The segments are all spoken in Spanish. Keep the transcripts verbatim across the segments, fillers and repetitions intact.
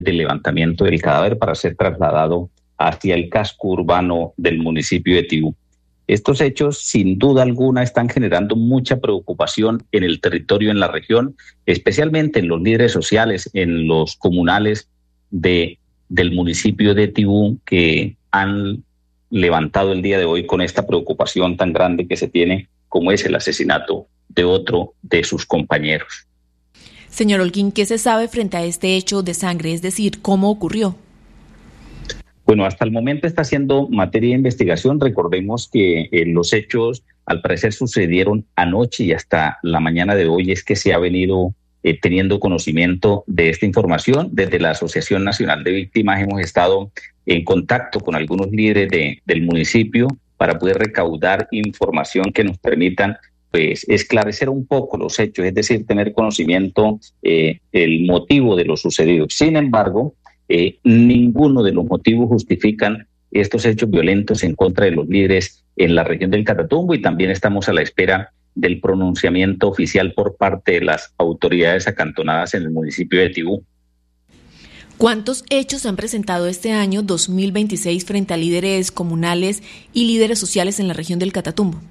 del levantamiento del cadáver para ser trasladado hacia el casco urbano del municipio de Tibú. Estos hechos, sin duda alguna, están generando mucha preocupación en el territorio, en la región, especialmente en los líderes sociales, en los comunales de, del municipio de Tibú, que han levantado el día de hoy con esta preocupación tan grande que se tiene, como es el asesinato de otro de sus compañeros. Señor Holguín, ¿qué se sabe frente a este hecho de sangre? Es decir, ¿cómo ocurrió? Bueno, hasta el momento está siendo materia de investigación. Recordemos que eh, los hechos al parecer sucedieron anoche y hasta la mañana de hoy es que se ha venido eh, teniendo conocimiento de esta información. Desde la Asociación Nacional de Víctimas hemos estado en contacto con algunos líderes de, del municipio para poder recaudar información que nos permitan pues esclarecer un poco los hechos, es decir, tener conocimiento eh, el motivo de lo sucedido. Sin embargo, eh, ninguno de los motivos justifican estos hechos violentos en contra de los líderes en la región del Catatumbo, y también estamos a la espera del pronunciamiento oficial por parte de las autoridades acantonadas en el municipio de Tibú. ¿Cuántos hechos se han presentado este año dos mil veintiséis frente a líderes comunales y líderes sociales en la región del Catatumbo?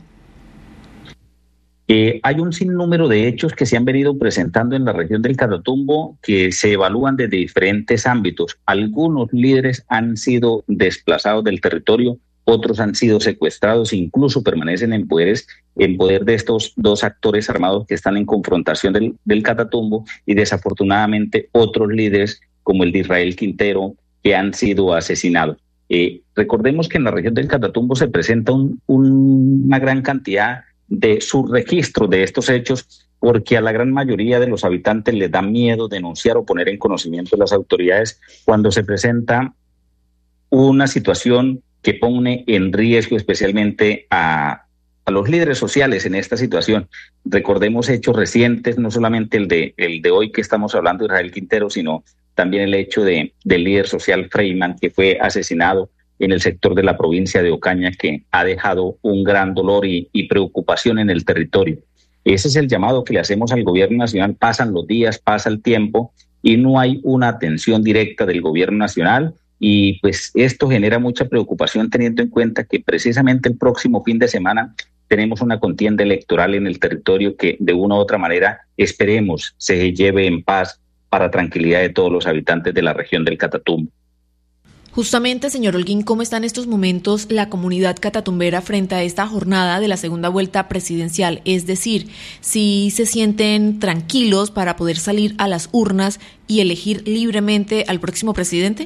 Eh, hay un sinnúmero de hechos que se han venido presentando en la región del Catatumbo que se evalúan desde diferentes ámbitos. Algunos líderes han sido desplazados del territorio, otros han sido secuestrados, incluso permanecen en poderes, en poder de estos dos actores armados que están en confrontación del, del Catatumbo, y desafortunadamente otros líderes como el de Israel Quintero que han sido asesinados. Eh, recordemos que en la región del Catatumbo se presenta un, un, una gran cantidad de subregistro de estos hechos, porque a la gran mayoría de los habitantes les da miedo denunciar o poner en conocimiento de las autoridades cuando se presenta una situación que pone en riesgo especialmente a, a los líderes sociales en esta situación. Recordemos hechos recientes, no solamente el de, el de hoy que estamos hablando de Israel Quintero, sino también el hecho de, del líder social Freiman, que fue asesinado en el sector de la provincia de Ocaña, que ha dejado un gran dolor y, y preocupación en el territorio. Ese es el llamado que le hacemos al gobierno nacional. Pasan los días, pasa el tiempo y no hay una atención directa del gobierno nacional, y pues esto genera mucha preocupación teniendo en cuenta que precisamente el próximo fin de semana tenemos una contienda electoral en el territorio que de una u otra manera esperemos se lleve en paz para tranquilidad de todos los habitantes de la región del Catatumbo. Justamente, señor Holguín, ¿cómo está en estos momentos la comunidad catatumbera frente a esta jornada de la segunda vuelta presidencial? Es decir, si se sienten tranquilos para poder salir a las urnas y elegir libremente al próximo presidente.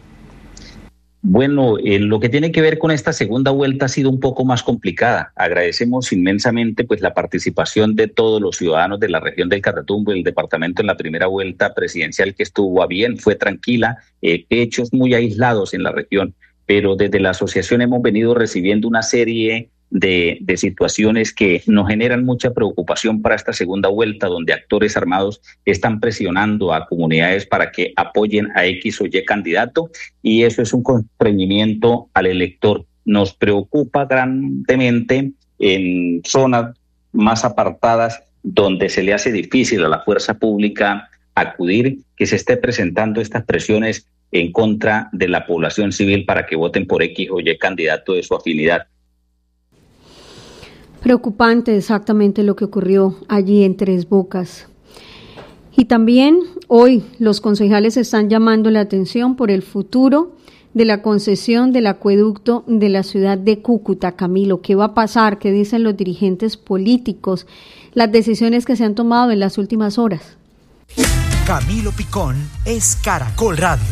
Bueno, eh, lo que tiene que ver con esta segunda vuelta ha sido un poco más complicada. Agradecemos inmensamente pues la participación de todos los ciudadanos de la región del Catatumbo y el departamento en la primera vuelta presidencial, que estuvo a bien, fue tranquila, eh, hechos muy aislados en la región, pero desde la asociación hemos venido recibiendo una serie de, de situaciones que nos generan mucha preocupación para esta segunda vuelta, donde actores armados están presionando a comunidades para que apoyen a X o Y candidato, y eso es un constreñimiento al elector. Nos preocupa grandemente en zonas más apartadas donde se le hace difícil a la fuerza pública acudir, que se esté presentando estas presiones en contra de la población civil para que voten por X o Y candidato de su afinidad. Preocupante exactamente lo que ocurrió allí en Tres Bocas. Y también hoy los concejales están llamando la atención por el futuro de la concesión del acueducto de la ciudad de Cúcuta. Camilo, ¿qué va a pasar? ¿Qué dicen los dirigentes políticos? Las decisiones que se han tomado en las últimas horas. Camilo Picón es Caracol Radio.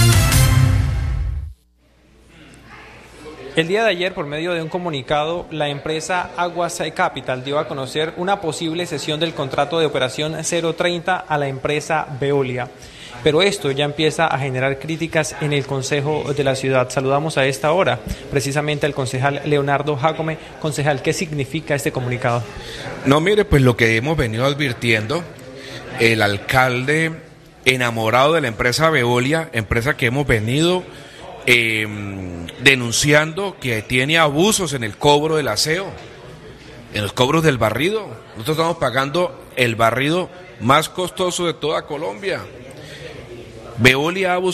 El día de ayer, por medio de un comunicado, la empresa Aguasay Capital dio a conocer una posible cesión del contrato de operación cero treinta a la empresa Veolia. Pero esto ya empieza a generar críticas en el Consejo de la Ciudad. Saludamos a esta hora precisamente al concejal Leonardo Jácome. Concejal, ¿qué significa este comunicado? No, mire, pues lo que hemos venido advirtiendo, el alcalde enamorado de la empresa Veolia, empresa que hemos venido Eh, denunciando que tiene abusos en el cobro del aseo, en los cobros del barrido. Nosotros estamos pagando el barrido más costoso de toda Colombia. Veolia ha